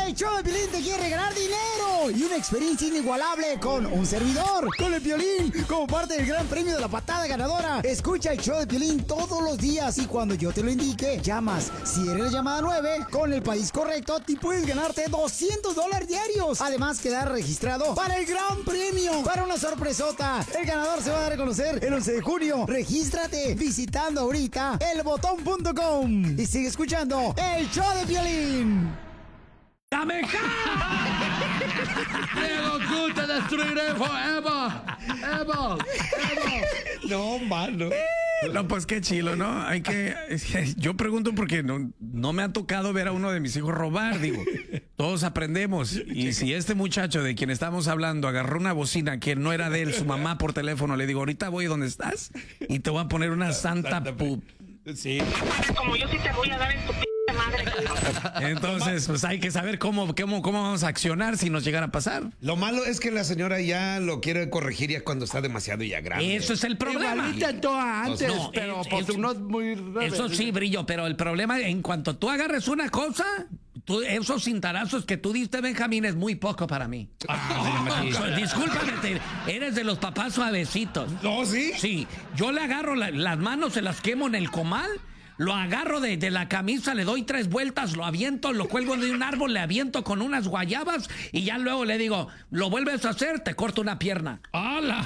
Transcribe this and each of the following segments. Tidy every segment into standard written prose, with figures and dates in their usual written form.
El show de Piolín te quiere regalar dinero y una experiencia inigualable con un servidor, con el Piolín, como parte del gran premio de la patada ganadora. Escucha el show de Piolín todos los días y cuando yo te lo indique, llamas. Si eres la llamada 9, con el país correcto, te puedes ganarte $200 diarios. Además, quedar registrado para el gran premio, para una sorpresota. El ganador se va a dar a conocer el 11 de junio. Regístrate visitando ahorita elbotón.com y sigue escuchando el show de Piolín. ¡Dame Diego, tú te destruiré forever. No, malo. No, pues qué chilo, ¿no? Yo pregunto porque no me ha tocado ver a uno de mis hijos robar, digo. Todos aprendemos. Y si este muchacho de quien estamos hablando agarró una bocina que no era de él, su mamá por teléfono, le digo, ahorita voy donde estás y te voy a poner una santa Sí. Como yo sí te voy a dar en tu madre. Entonces, pues hay que saber cómo vamos a accionar si nos llegara a pasar. Lo malo es que la señora ya lo quiere corregir ya cuando está demasiado ya grande. Eso es el problema. Igual intentó antes, No, pero pues uno es muy rebelde. Eso sí, Brillo, pero el problema, en cuanto tú agarres una cosa, esos cintarazos que tú diste, Benjamín, es muy poco para mí. Discúlpame, eres de los papás suavecitos. ¿No, sí? Sí, yo le agarro las manos, se las quemo en el comal, lo agarro de la camisa, le doy 3 vueltas, lo aviento, lo cuelgo de un árbol, le aviento con unas guayabas y ya luego le digo, ¿lo vuelves a hacer? Te corto una pierna. ¡Hala!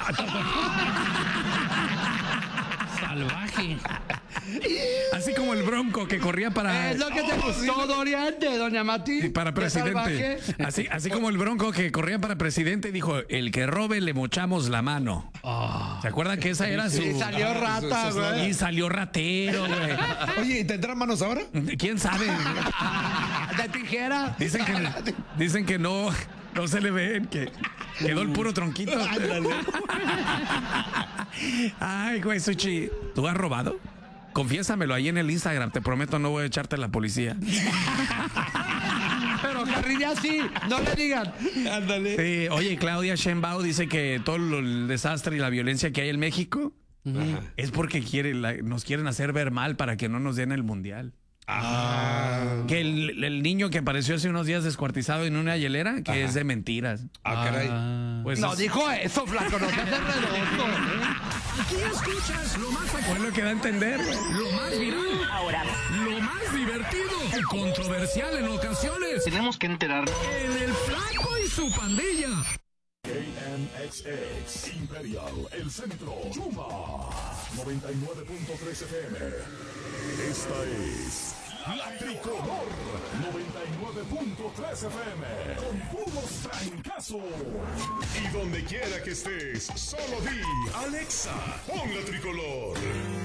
Salvaje. Así como el Bronco que corría para... Es lo que te gustó, Dorian, de Doña Mati. Para presidente. Así como el Bronco que corría para presidente dijo, el que robe le mochamos la mano. ¿Se acuerdan que esa era su... Y salió rata, güey. Y salió ratero, güey. Oye, ¿y tendrán manos ahora? ¿Quién sabe? De tijera. Dicen que no se le ven, que quedó el puro tronquito. Ay, güey, Suchi, ¿tú has robado? Confiésamelo ahí en el Instagram, te prometo no voy a echarte a la policía. Pero carrilla sí, no le digan. Ándale. Sí, oye, Claudia Sheinbaum dice que todo el desastre y la violencia que hay en México es porque nos quieren hacer ver mal para que no nos den el mundial. Que el niño que apareció hace unos días descuartizado en una hielera, que es de mentiras. Caray. Pues No dijo eso, flaco, no te haces redondo. Aquí escuchas lo más fue lo que da a entender. lo más viral, Ahora, lo más divertido y controversial en ocasiones. tenemos que enterarnos. En el Flaco y su pandilla. KNXX Imperial, El Centro, Yuma 99.3 FM. Esta es La Tricolor 99.3 FM con puros trancazos. Y donde quiera que estés, solo di Alexa, pon La Tricolor.